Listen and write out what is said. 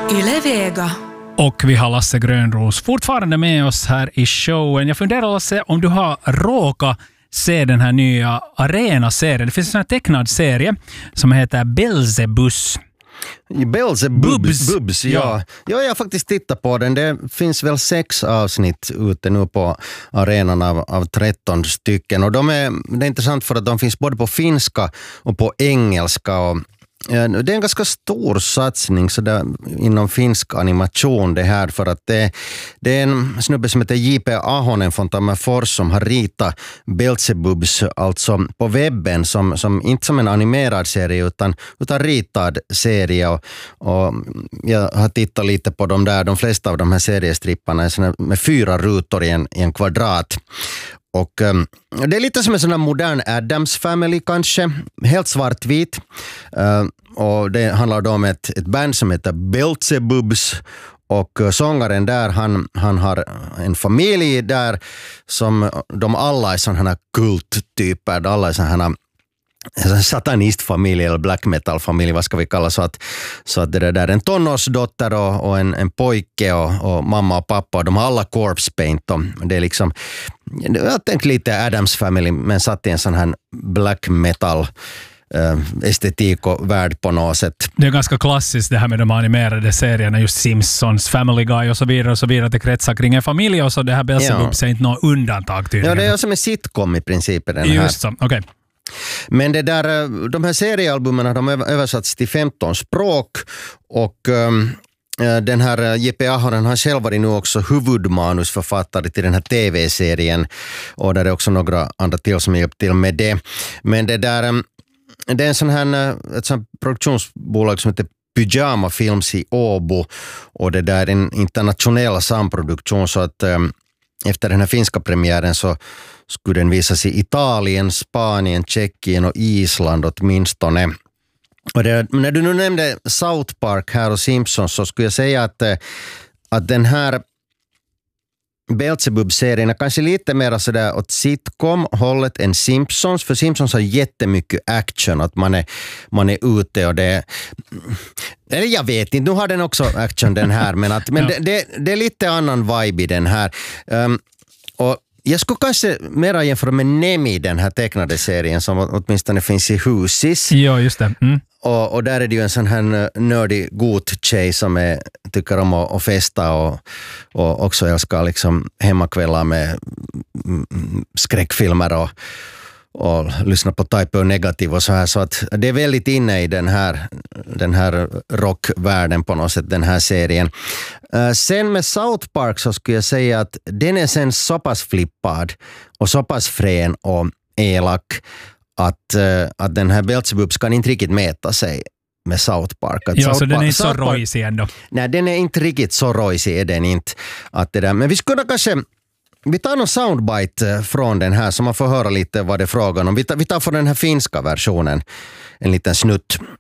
Yle Vega. Och vi har Lasse Grönros fortfarande med oss här i showen. Jag funderar, Lasse, om du har råkat se den här nya Arena-serien. Det finns en sån här tecknad serie som heter Belzebus. Belzebubs, ja. Jag har faktiskt tittat på den. Det finns väl 6 avsnitt ute nu på arenan av 13 stycken. Och det är intressant för att de finns både på finska och på engelska. Och det är en ganska stor satsning så där, inom finsk animation det här, för att det är en snubbe som heter J.P. Ahonen från Tammerfors som har ritat Belzebubs alltså på webben som inte som en animerad serie utan ritad serie, och jag har tittat lite på de flesta av de här seriestripparna är med 4 rutor i en kvadrat. Och det är lite som en sån här modern Addams Family kanske, helt svartvit. Och det handlar då om ett band som heter Belzebubs, och sångaren där han har en familj där som de alla är sådana här kulttyper, alla är sådana satanistfamilj eller black metal-familj, vad ska vi kalla, så att det där är en tonårsdotter och en pojke och mamma och pappa, och de har alla corpse paint, och det är liksom, jag tänkte lite Addams Family men satt i en sån här black metal estetik och värld på något sätt. Det är ganska klassiskt det här med de animerade serierna, just Simpsons, Family Guy och så vidare, det kretsar kring en familj, och så det här Belzebubs är inte något undantag tydligen. Ja, det är som en sitcom i princip den här. Just så, okej. Men de här seriealbumen de har översatts till 15 språk, och den här J.P. Ahonen har själv varit nu också huvudmanusförfattare till den här tv-serien, och där är också några andra till som hjälpt till med det. Men det är en sån här ett sånt produktionsbolag som heter Pyjama Films i Åbo, och det där är en internationell samproduktion, så att efter den här finska premiären så skulle den visas i Italien, Spanien, Tjeckien och Island åtminstone. Och när du nu nämnde South Park här och Simpsons, så skulle jag säga att den här Belzebub-serien är kanske lite mer sådär åt sitcom-hållet än Simpsons, för Simpsons har jättemycket action, att man är ute och det eller jag vet inte, nu har den också action den här, men det är lite annan vibe i den här. Och jag skulle kanske mera jämföra med Nemi, den här tecknade serien som åtminstone finns i Husis. Ja, just det. Mm. Och där är det ju en sån här nördig god tjej som tycker om att festa och också älskar liksom hemmakvällar med skräckfilmer och lyssna på Type O Negative och så här, så att det är väldigt inne i den här rockvärlden på något sätt, den här serien. Sen med South Park så skulle jag säga att den är sen så pass flippad och så pass frän och elak att den här Belzebubs kan inte riktigt mäta sig med South Park. Så den är inte så rojsig ändå. Nej, den är inte riktigt så rojsig, är den inte. Men vi skulle kanske vi tar någon soundbite från den här så man får höra lite vad det är frågan om. Vi tar för den här finska versionen en liten snutt.